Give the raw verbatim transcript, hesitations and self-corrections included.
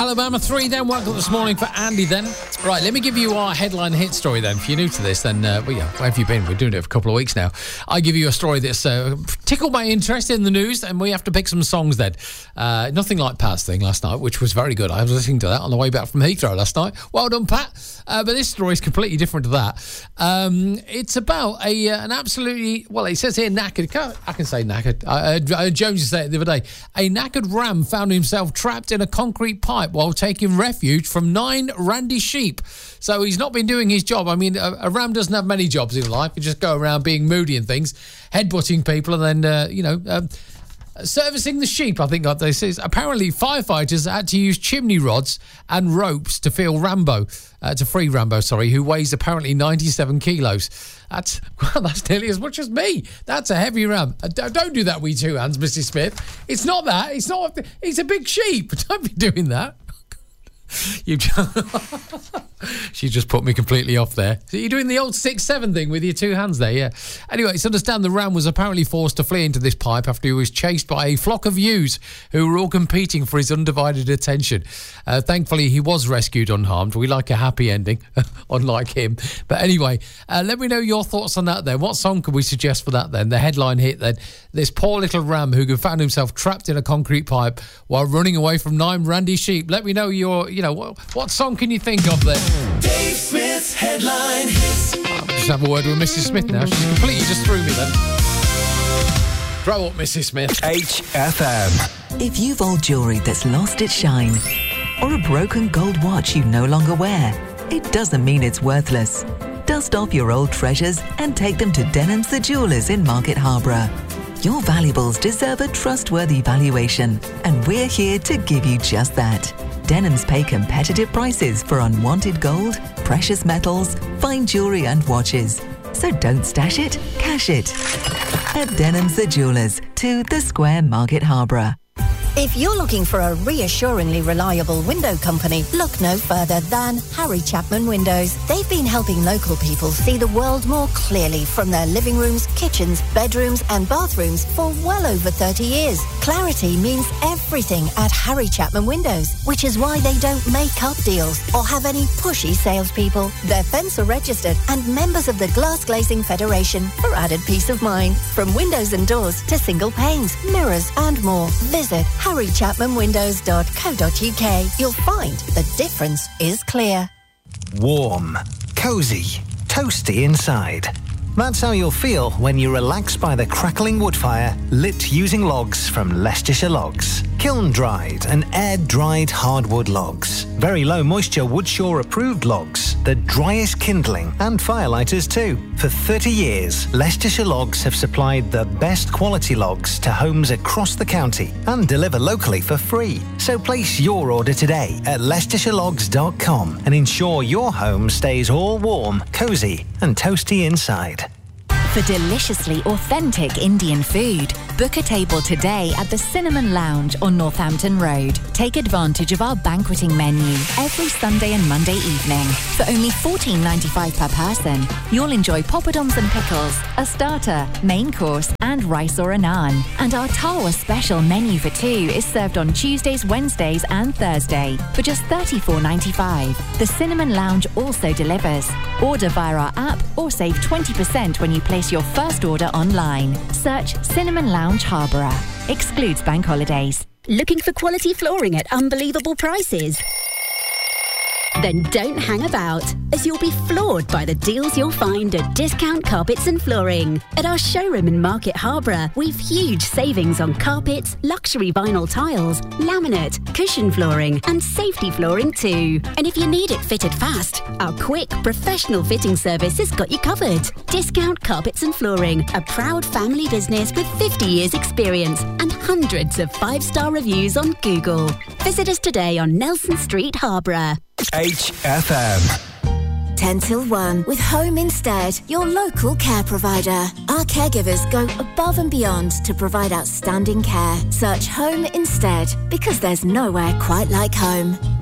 Alabama three then. Welcome this morning for Andy then. Right, let me give you our headline hit story then. If you're new to this, then, uh, well, yeah, where have you been? We're doing it for a couple of weeks now. I give you a story that's uh, tickled my interest in the news, and we have to pick some songs then. Uh, nothing like Pat's thing last night, which was very good. I was listening to that on the way back from Heathrow last night. Well done, Pat. Uh, but this story is completely different to that. Um, it's about a uh, an absolutely, well, it says here knackered. Can I, I can say knackered. Uh, uh, Jones said it the other day. A knackered ram found himself trapped in a concrete pipe while taking refuge from nine randy sheep. So he's not been doing his job. I mean, a, a ram doesn't have many jobs in life. You just go around being moody and things, headbutting people, and then, uh, you know... Um, servicing the sheep, I think this is. Apparently, firefighters had to use chimney rods and ropes to feel Rambo, uh, to free Rambo, sorry, who weighs apparently ninety-seven kilos. That's, well, that's nearly as much as me. That's a heavy ram. Uh, don't do that with two hands, Missus Smith. It's not that. It's not. It's a big sheep. Don't be doing that. You she just put me completely off there. So you're doing the old six seven thing with your two hands there, yeah. Anyway, it's understand the ram was apparently forced to flee into this pipe after he was chased by a flock of ewes who were all competing for his undivided attention. Uh, thankfully, he was rescued unharmed. We like a happy ending, unlike him. But anyway, uh, let me know your thoughts on that then. What song could we suggest for that then? The headline hit then. This poor little ram who found himself trapped in a concrete pipe while running away from nine randy sheep. Let me know your... You know, what, what song can you think of there? Dave Smith's headline hits. I'll just have a word with Missus Smith now. She's completely just threw me then. Grow up, Missus Smith. H F M. If you've old jewellery that's lost its shine, or a broken gold watch you no longer wear, it doesn't mean it's worthless. Dust off your old treasures and take them to Denham's the Jewellers in Market Harborough. Your valuables deserve a trustworthy valuation, and we're here to give you just that. Denham's pay competitive prices for unwanted gold, precious metals, fine jewellery and watches. So don't stash it, cash it. At Denham's the Jewellers, to the Square, Market Harborough. If you're looking for a reassuringly reliable window company, look no further than Harry Chapman Windows. They've been helping local people see the world more clearly from their living rooms, kitchens, bedrooms and bathrooms for well over thirty years. Clarity means everything at Harry Chapman Windows, which is why they don't make up deals or have any pushy salespeople. They're Fencer registered and members of the Glass Glazing Federation for added peace of mind. From windows and doors to single panes, mirrors and more. Visit harry chapman windows dot co dot uk. You'll find the difference is clear. Warm, cosy, toasty inside. That's how you'll feel when you relax by the crackling wood fire lit using logs from Leicestershire Logs. Kiln-dried and air-dried hardwood logs. Very low moisture Woodshaw approved logs. The driest kindling and firelighters too. For thirty years, Leicestershire Logs have supplied the best quality logs to homes across the county and deliver locally for free. So place your order today at leicestershire logs dot com and ensure your home stays all warm, cosy and toasty inside. For deliciously authentic Indian food, book a table today at the Cinnamon Lounge on Northampton Road. Take advantage of our banqueting menu every Sunday and Monday evening. For only fourteen ninety-five per person, you'll enjoy poppadoms and pickles, a starter, main course and rice or a naan. And our Tawa special menu for two is served on Tuesdays, Wednesdays and Thursday for just thirty-four ninety-five. The Cinnamon Lounge also delivers. Order via our app or save twenty percent when you place your first order online. Search Cinnamon Lounge Harborough. Excludes bank holidays. Looking for quality flooring at unbelievable prices? Then don't hang about, as you'll be floored by the deals you'll find at Discount Carpets and Flooring. At our showroom in Market Harborough, we've huge savings on carpets, luxury vinyl tiles, laminate, cushion flooring and safety flooring too. And if you need it fitted fast, our quick, professional fitting service has got you covered. Discount Carpets and Flooring, a proud family business with fifty years experience and hundreds of five-star reviews on Google. Visit us today on Nelson Street, Harborough. H F M. ten till one with Home Instead, your local care provider. Our caregivers go above and beyond to provide outstanding care. Search Home Instead, because there's nowhere quite like home.